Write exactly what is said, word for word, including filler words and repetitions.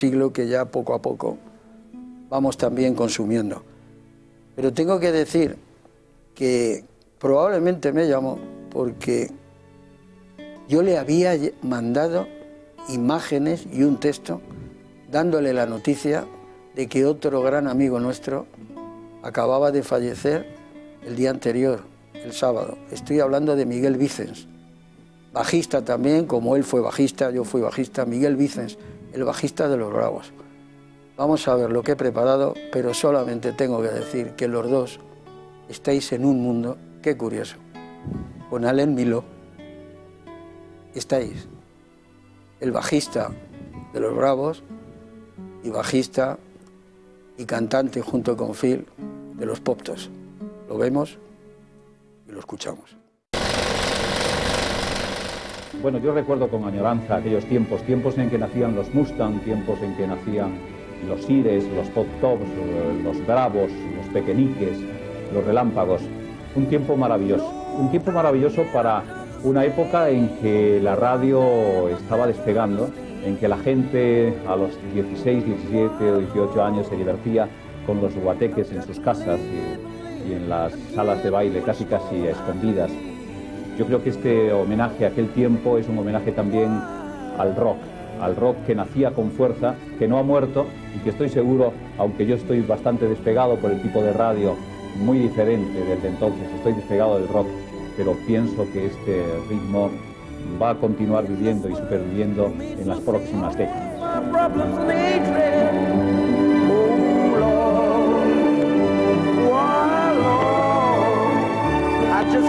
siglo que ya poco a poco vamos también consumiendo. Pero tengo que decir que probablemente me llamó porque yo le había mandado imágenes y un texto dándole la noticia de que otro gran amigo nuestro acababa de fallecer el día anterior, el sábado. Estoy hablando de Miguel Vicens, bajista también, como él fue bajista, yo fui bajista, Miguel Vicens, el bajista de Los Bravos. Vamos a ver lo que he preparado, pero solamente tengo que decir que los dos estáis en un mundo, qué curioso, con Alain Miló. Estáis el bajista de Los Bravos y bajista y cantante junto con Phil de los Poptos. Lo vemos y lo escuchamos. Bueno, yo recuerdo con añoranza aquellos tiempos, tiempos en que nacían los Mustang, tiempos en que nacían los Ires, los Pop Tops, los Bravos, los Pequeñiques, los Relámpagos. Un tiempo maravilloso, un tiempo maravilloso para una época en que la radio estaba despegando, en que la gente a los dieciséis, diecisiete o dieciocho años se divertía con los guateques en sus casas y, y en las salas de baile, casi casi a escondidas. Yo creo que este homenaje a aquel tiempo es un homenaje también al rock, al rock que nacía con fuerza, que no ha muerto y que estoy seguro, aunque yo estoy bastante despegado por el tipo de radio muy diferente desde entonces, estoy despegado del rock, pero pienso que este ritmo va a continuar viviendo y superviviendo en las próximas décadas.